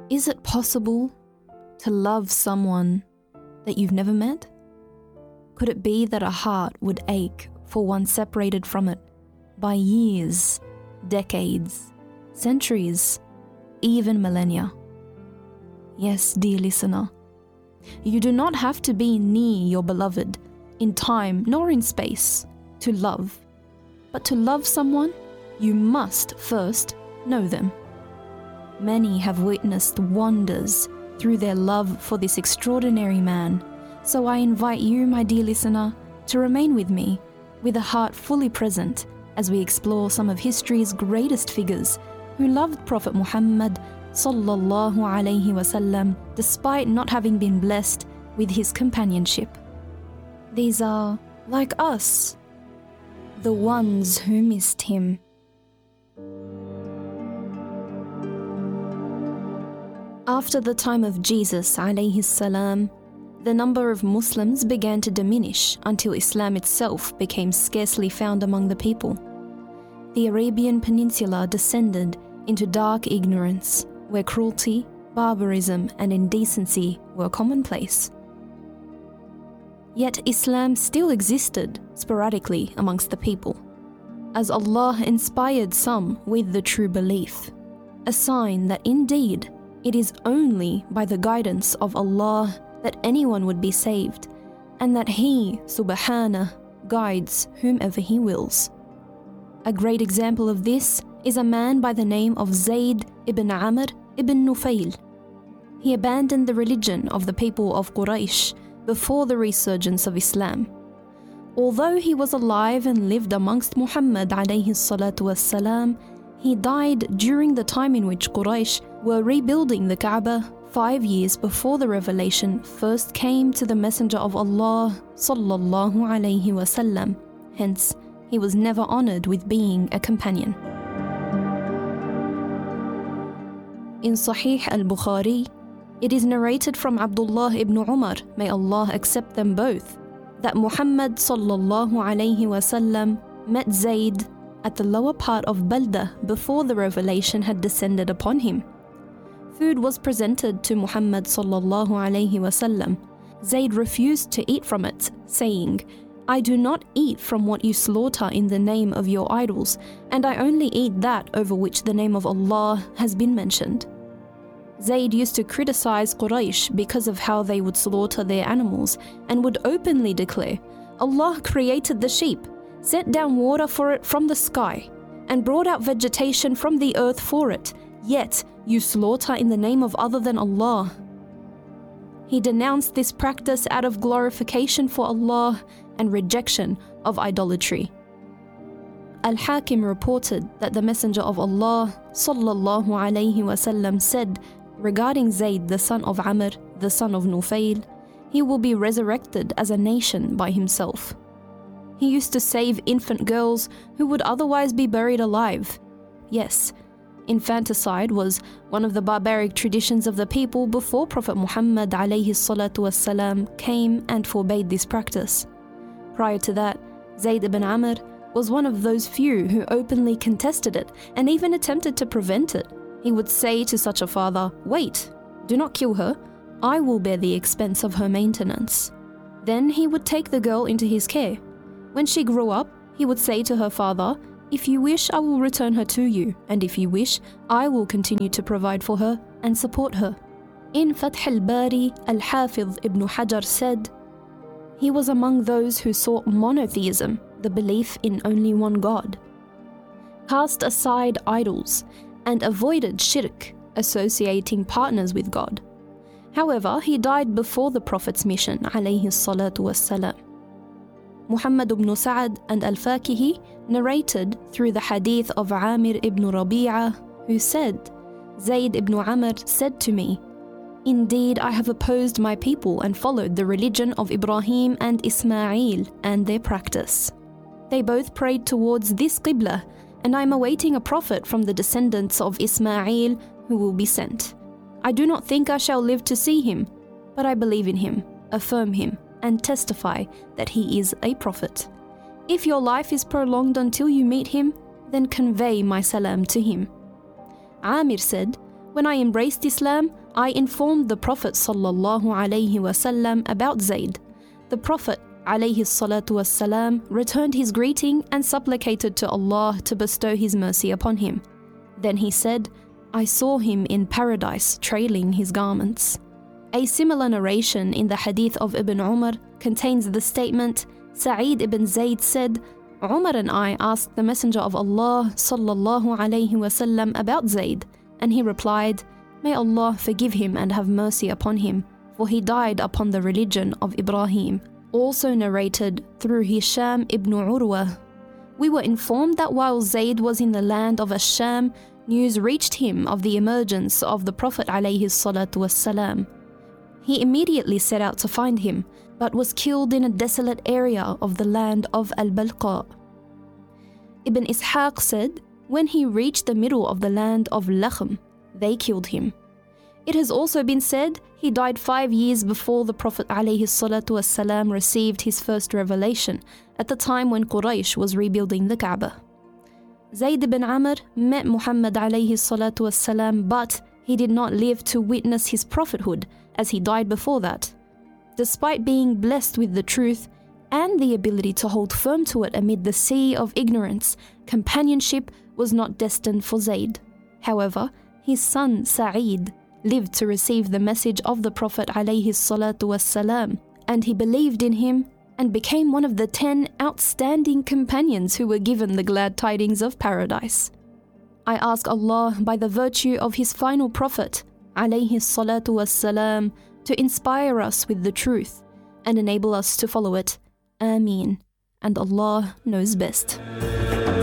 Is it possible to love someone that you've never met? Could it be that a heart would ache for one separated from it by years, decades, centuries, even millennia? Yes, dear listener, you do not have to be near your beloved in time nor in space to love. But to love someone, you must first know them. Many have witnessed wonders through their love for this extraordinary man. So I invite you, my dear listener, to remain with me with a heart fully present as we explore some of history's greatest figures who loved Prophet Muhammad sallallahu alaihi wasallam despite not having been blessed with his companionship. These are, like us, the ones who missed him. After the time of Jesus alayhi salam, the number of Muslims began to diminish until Islam itself became scarcely found among the people. The Arabian Peninsula descended into dark ignorance, where cruelty, barbarism, and indecency were commonplace. Yet Islam still existed sporadically amongst the people, as Allah inspired some with the true belief, a sign that indeed it is only by the guidance of Allah that anyone would be saved, and that He, Subhanah, guides whomever He wills. A great example of this is a man by the name of Zayd ibn Amr ibn Nufayl. He abandoned the religion of the people of Quraysh before the resurgence of Islam. Although he was alive and lived amongst Muhammad alayhi salatu wassalam, he died during the time in which Quraysh were rebuilding the Kaaba 5 years before the revelation first came to the Messenger of Allah sallallahu alayhi wasallam. Hence, he was never honored with being a companion. In Sahih al-Bukhari, it is narrated from Abdullah ibn Umar, may Allah accept them both, that Muhammad sallallahu alayhi wasallam met Zayd at the lower part of Balda before the revelation had descended upon him. Food was presented to Muhammad sallallahu alayhi wasallam. Zayd refused to eat from it, saying, "I do not eat from what you slaughter in the name of your idols, and I only eat that over which the name of Allah has been mentioned." Zayd used to criticize Quraysh because of how they would slaughter their animals and would openly declare, "Allah created the sheep, sent down water for it from the sky, and brought out vegetation from the earth for it, yet you slaughter in the name of other than Allah." He denounced this practice out of glorification for Allah and rejection of idolatry. Al-Hakim reported that the Messenger of Allah sallallahu alayhi wasallam said regarding Zayd the son of Amr, the son of Nufayl, he will be resurrected as a nation by himself. He used to save infant girls who would otherwise be buried alive. Yes, infanticide was one of the barbaric traditions of the people before Prophet Muhammad alayhi salatu wassalam came and forbade this practice. Prior to that, Zayd ibn Amr was one of those few who openly contested it and even attempted to prevent it. He would say to such a father, "Wait, do not kill her, I will bear the expense of her maintenance." Then he would take the girl into his care. When she grew up, he would say to her father, "If you wish, I will return her to you, and if you wish, I will continue to provide for her and support her." In Fath al-Bari, Al-Hafiz ibn Hajar said, he was among those who sought monotheism, the belief in only one God, cast aside idols, and avoided shirk, associating partners with God. However, he died before the Prophet's mission, alayhi salatu wassalam. Muhammad ibn Sa'ad and Al-Fakihi narrated through the hadith of Amir ibn Rabi'ah, who said, "Zayd ibn Amr said to me, 'Indeed, I have opposed my people and followed the religion of Ibrahim and Ismail and their practice. They both prayed towards this Qibla, and I am awaiting a prophet from the descendants of Ismail who will be sent. I do not think I shall live to see him, but I believe in him, affirm him, and testify that he is a prophet. If your life is prolonged until you meet him, then convey my salam to him." Amir said, When I embraced Islam, I informed the Prophet ﷺ about Zayd. The Prophet ﷺ returned his greeting and supplicated to Allah to bestow His mercy upon him. Then he said, I saw him in paradise trailing his garments. A similar narration in the hadith of Ibn Umar contains the statement, Sa'id ibn Zayd said, Umar and I asked the Messenger of Allah ﷺ about Zayd, and he replied, May Allah forgive him and have mercy upon him, for he died upon the religion of Ibrahim. Also narrated through Hisham ibn Urwa. We were informed that while Zayd was in the land of Ash-Sham, news reached him of the emergence of the Prophet ﷺ. He immediately set out to find him, but was killed in a desolate area of the land of Al-Balqa. Ibn Ishaq said, when he reached the middle of the land of Lakhm, they killed him. It has also been said he died 5 years before the Prophet ﷺ received his first revelation, at the time when Quraysh was rebuilding the Kaaba. Zayd ibn Amr met Muhammad ﷺ, but he did not live to witness his prophethood, as he died before that. Despite being blessed with the truth and the ability to hold firm to it amid the sea of ignorance, companionship was not destined for Zayd. However, his son Sa'id lived to receive the message of the Prophet ﷺ, and he believed in him and became one of the 10 outstanding companions who were given the glad tidings of paradise. I ask Allah by the virtue of His final Prophet ﷺ to inspire us with the truth and enable us to follow it. Ameen. And Allah knows best.